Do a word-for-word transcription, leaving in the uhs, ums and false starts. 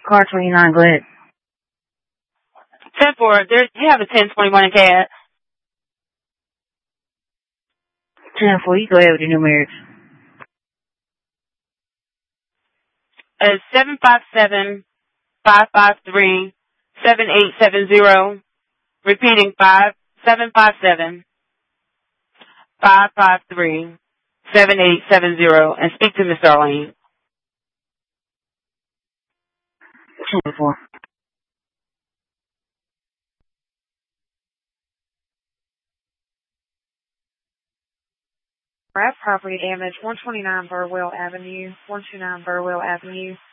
Car twenty-nine, go ahead. ten four, there, you have a ten twenty-one in C A D. ten four, you go ahead with your numerics. Uh, seven five seven, five five three, seven eight seven zero. Repeating, five seven five seven, five five three, seven eight seven zero. And speak to Miss Darlene. ten four. Property damage, one twenty-nine Burwell Avenue, one twenty-nine Burwell Avenue.